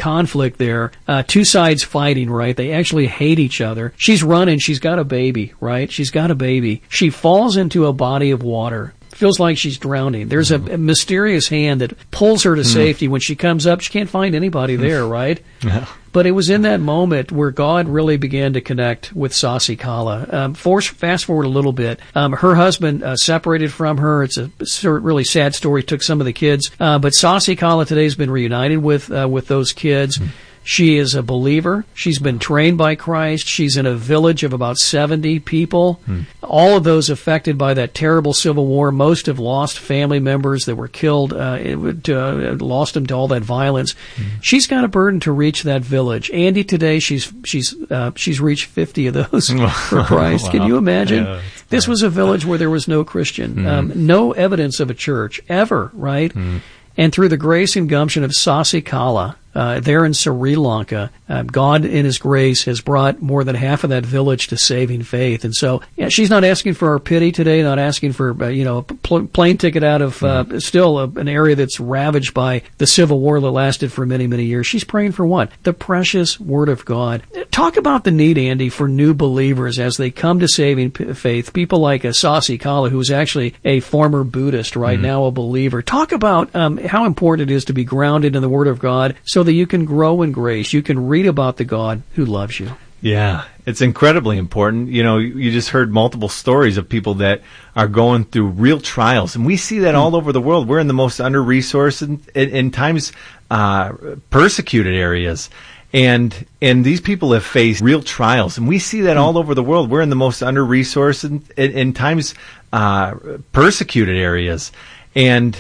conflict there. Two sides fighting, right? They actually hate each other. She's running. She's got a baby, right? She's got a baby. She falls into a body of water. Feels like she's drowning. There's a mysterious hand that pulls her to safety. When she comes up, she can't find anybody there, right? Yeah. But it was in that moment where God really began to connect with Sasikala. Fast forward a little bit. Her husband separated from her. It's a really sad story. Took some of the kids. But Sasikala today has been reunited with those kids. She is a believer. She's been trained by Christ. She's in a village of about 70 people. All of those affected by that terrible civil war. Most have lost family members that were killed, lost them to all that violence. She's got a burden to reach that village. Andy, today she's reached 50 of those for Christ. Wow. Can you imagine? Yeah, this was a village where there was no Christian, no evidence of a church ever, right? And through the grace and gumption of Sasikala, there in Sri Lanka, God in His grace has brought more than half of that village to saving faith. And so, she's not asking for our pity today, not asking for, a plane ticket out of, an area that's ravaged by the civil war that lasted for many, many years. She's praying for what? The precious Word of God. Talk about the need, Andy, for new believers as they come to saving faith. People like Sasikala, who is actually a former Buddhist, right now a believer. Talk about how important it is to be grounded in the Word of God so that you can grow in grace. You can read about the God who loves you. Yeah, it's incredibly important. You just heard multiple stories of people that are going through real trials, and we see that all over the world. We're in the most under-resourced and in times persecuted areas. And these people have faced real trials, and we see that all over the world. We're in the most under-resourced and in times persecuted areas. And